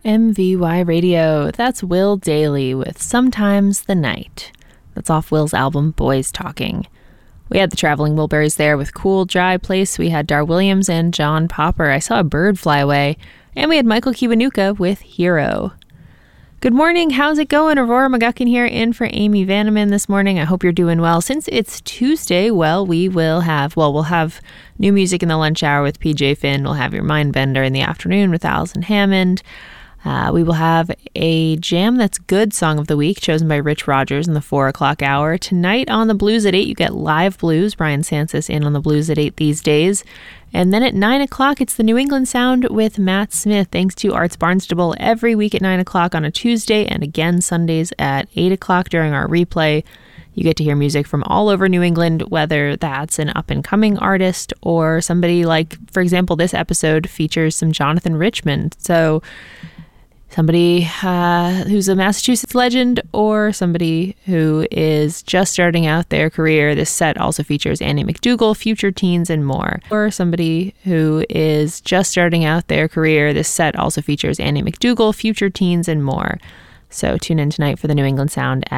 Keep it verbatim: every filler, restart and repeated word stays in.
M V Y Radio. That's Will Dailey with Sometimes the Night. That's off Will's album Boys Talking. We had the Traveling Wilburys there with Cool Dry Place. We had Dar Williams and John Popper. I saw a bird fly away. And we had Michael Kiwanuka with Hero. Good morning. How's it going? Aurora McGuckin here in for Amy Vanneman this morning. I hope you're doing well. Since it's Tuesday, well, we will have, well, we'll have new music in the lunch hour with P J Finn. We'll have your Mind Bender in the afternoon with Allison Hammond. Uh, we will have a Jam That's Good Song of the Week chosen by Rich Rogers in the four o'clock hour. Tonight on the Blues at eight, you get live blues. Brian Sanchez in on the Blues at eight these days. And then at nine o'clock, it's the New England Sound with Matt Smith. Thanks to Arts Barnstable every week at nine o'clock on a Tuesday and again Sundays at eight o'clock during our replay. You get to hear music from all over New England, whether that's an up-and-coming artist or somebody like, for example, this episode features some Jonathan Richman. So somebody uh, who's a Massachusetts legend or somebody who is just starting out their career. This set also features Annie McDougall, Future Teens, and more. Or somebody who is just starting out their career. This set also features Annie McDougall, Future Teens, and more. So tune in tonight for the New England Sound